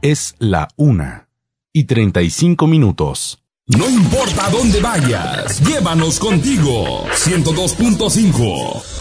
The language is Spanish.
Es la 1:35. No importa dónde vayas, llévanos contigo. 102.5